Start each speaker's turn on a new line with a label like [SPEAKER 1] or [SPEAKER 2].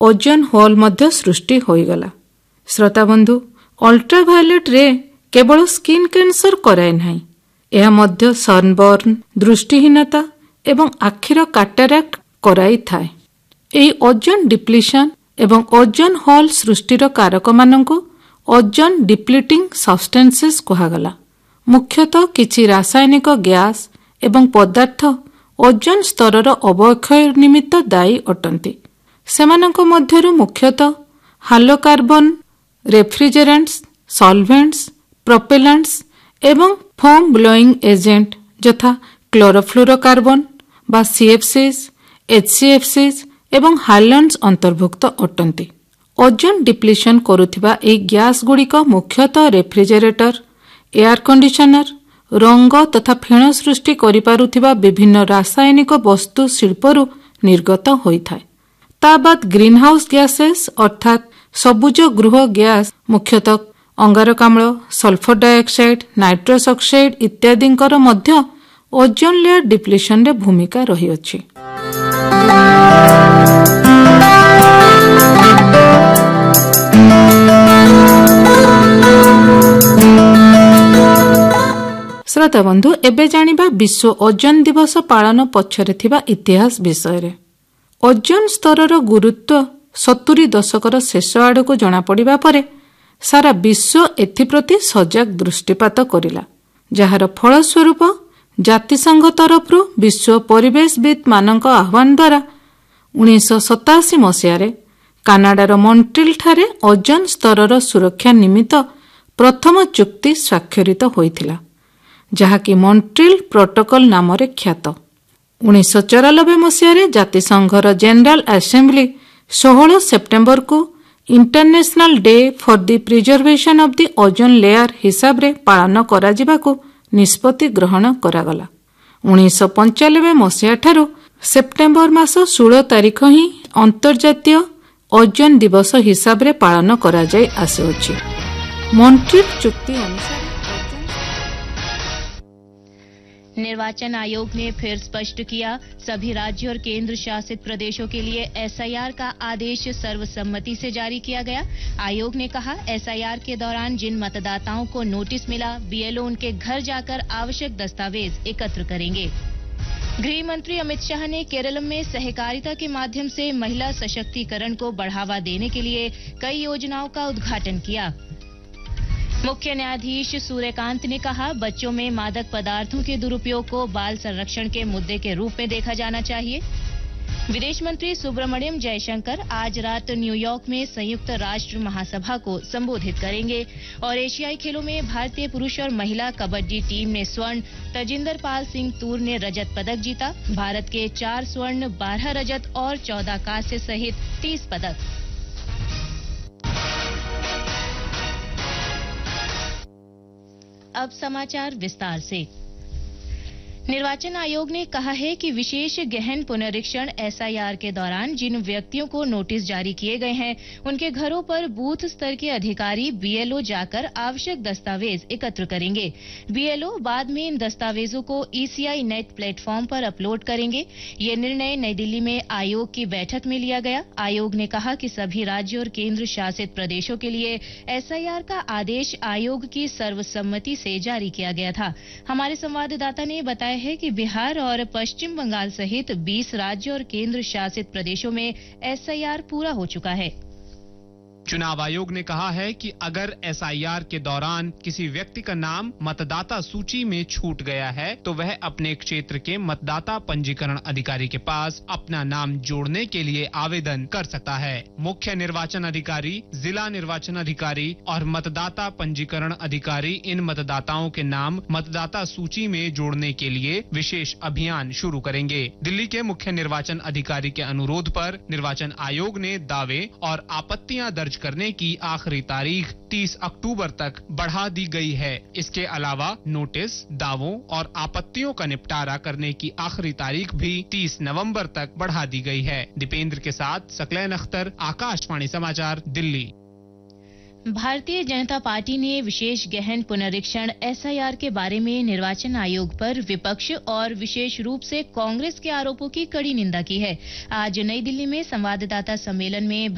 [SPEAKER 1] Ozone hole मध्य सृष्टि होईगला। श्रोता बंधु, ultraviolet रे केवल स्किन कैंसर कराए नहीं, यह मध्य सनबर्न, दृष्टिहीनता एवं आखिर कैटरेक्ट कराई थाए। एई ओजोन डिप्लीशन एवं ओजोन होल सृष्टिर कारक मानक ओजोन डिप्लीटिंग सब्सटेंसेस कहागला। मुख्यतः किछि रासायनिक गैस एवं पदार्थ ओजोन स्तरर अवक्षय निमित्त दायी अटंती। सेमानक मध्यरु मुख्यतः हालोकार्बन, रेफ्रिजरेंट्स, सॉल्वेंट्स, प्रोपेलेंट्स एवं फोम ब्लोइंग एजेंट यथा क्लोरोफ्लोरोकार्बन बा सीएफसीज, एचसीएफसीज एवं हाइलैंड्स अंतर्भुक्त अटंती। ओजोन डिप्लीशन करुथिबा ए गैस गुड़िक मुख्यतः रेफ्रिजरेटर, एयर कंडीशनर, रंग तथा फेण सृष्टि करिपारुथिबा विभिन्न रासायनिक वस्तु शिल्परू निर्गत होइथाय। ता बाद ग्रीन हाउस गैसेस अर्थात सबुज गृह गैस मुख्यतः अंगारकाम्ल, सल्फर डाइऑक्साइड, नाइट्रस ऑक्साइड इत्यादिंकर मध्य ओजोन लेयर डिप्लीशन रे भूमिका रहिअछि। श्रोता बंधु, एबे जानिबा विश्व ओजोन दिवस पालन पछरे थिबा इतिहास विषय। ओजोन स्तरर गुरुत्व 70 दशकर शेष आड़क जना पड़िबा परे सारा विश्व एथिप्रति सजग दृष्टिपात करिला, जार फलस्वरूप जातिसंघ तरफरु विश्व परिवेशविद मानक आह्वान द्वारा 1987 मसीह कानाडार मॉन्ट्रियल ठारे ओजोन स्तरर सुरक्षा निमित्त प्रथम चुक्ति स्वाक्षरित होइथिला, जहाकी मॉन्ट्रियल प्रोटोकॉल नाम रे ख्यात। 1994 मसीह जातिसंघर जनरल असेंबली 16 सेप्टेम्बर को international day for the preservation of the ozone layer हिसाब रे पालन करा जिबाकू निष्पत्ति ग्रहण करागला। 1995 मसीहा ठारू सेप्टेम्बर मास 16 तारिख ही अंतर्जातीय ओजोन दिवस हिसाब रे पालन करा जाय आसुछि। मॉन्ट्रियल चुक्ति अनुसार
[SPEAKER 2] निर्वाचन आयोग ने फिर स्पष्ट किया, सभी राज्य और केंद्र शासित प्रदेशों के लिए एसआईआर का आदेश सर्वसम्मति से जारी किया गया। आयोग ने कहा, एसआईआर के दौरान जिन मतदाताओं को नोटिस मिला, बीएलओ उनके घर जाकर आवश्यक दस्तावेज एकत्र करेंगे। गृह मंत्री अमित शाह ने केरल में सहकारिता के माध्यम से महिला सशक्तिकरण को बढ़ावा देने के लिए कई योजनाओं का उद्घाटन किया। मुख्य न्यायाधीश सूर्यकांत ने कहा, बच्चों में मादक पदार्थों के दुरुपयोग को बाल संरक्षण के मुद्दे के रूप में देखा जाना चाहिए। विदेश मंत्री सुब्रमण्यम जयशंकर आज रात न्यूयॉर्क में संयुक्त राष्ट्र महासभा को संबोधित करेंगे और एशियाई खेलों में भारतीय पुरुष और महिला कबड्डी टीम ने स्वर्ण, तजिंदर पाल सिंह तूर ने रजत पदक जीता। भारत के 4 स्वर्ण, 12 रजत और 14 कांस्य सहित 30 पदक। अब समाचार विस्तार से। निर्वाचन आयोग ने कहा है कि विशेष गहन पुनरीक्षण एसआईआर के दौरान जिन व्यक्तियों को नोटिस जारी किए गए हैं, उनके घरों पर बूथ स्तर के अधिकारी बीएलओ जाकर आवश्यक दस्तावेज एकत्र करेंगे। बीएलओ बाद में इन दस्तावेजों को ईसीआई नेट प्लेटफॉर्म पर अपलोड करेंगे। ये निर्णय नई दिल्ली में आयोग की बैठक में लिया गया। आयोग ने कहा कि सभी राज्य और केंद्र शासित प्रदेशों के लिए एसआईआर का आदेश आयोग की सर्वसम्मति से जारी किया गया था। हमारे संवाददाता ने बताया है कि बिहार और पश्चिम बंगाल सहित 20 राज्य और केंद्र शासित प्रदेशों में एसआईआर पूरा हो चुका है।
[SPEAKER 3] चुनाव आयोग ने कहा है कि अगर एसआईआर के दौरान किसी व्यक्ति का नाम मतदाता सूची में छूट गया है तो वह अपने क्षेत्र के मतदाता पंजीकरण अधिकारी के पास अपना नाम जोड़ने के लिए आवेदन कर सकता है। मुख्य निर्वाचन अधिकारी, जिला निर्वाचन अधिकारी और मतदाता पंजीकरण अधिकारी इन मतदाताओं के नाम मतदाता सूची में जोड़ने के लिए विशेष अभियान शुरू करेंगे। दिल्ली के मुख्य निर्वाचन अधिकारी के अनुरोध पर निर्वाचन आयोग ने दावे और आपत्तियां दर्ज करने की आखिरी तारीख 30 अक्टूबर तक बढ़ा दी गई है। इसके अलावा नोटिस, दावों और आपत्तियों का निपटारा करने की आखिरी तारीख भी 30 नवंबर तक बढ़ा दी गई है। दीपेंद्र के साथ सकलैन अख्तर, आकाशवाणी समाचार, दिल्ली।
[SPEAKER 2] भारतीय जनता पार्टी ने विशेष गहन पुनरीक्षण एसआईआर के बारे में निर्वाचन आयोग पर विपक्ष और विशेष रूप से कांग्रेस के आरोपों की कड़ी निंदा की है। आज नई दिल्ली में संवाददाता सम्मेलन में